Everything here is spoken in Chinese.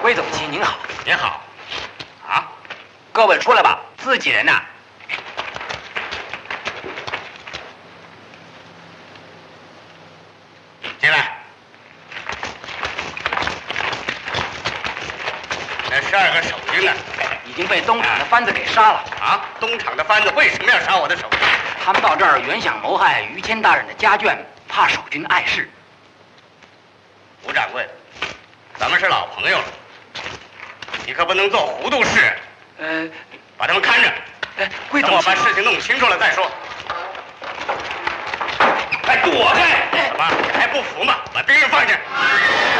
魏总机您好。 您好。啊， 各位出来吧，自己人呐。 进来。那12个守军呢？ 已经被东厂的番子给杀了。 啊，东厂的番子为什么要杀我的守军？ 他们到这儿原想谋害于谦大人的家眷，怕守军碍事。 吴掌柜，咱们是老朋友了，你可不能做糊涂事。把他们看着。 魏总， 等我把事情弄清楚了再说。哎，躲开！怎么，你还不服吗？把兵刃放下。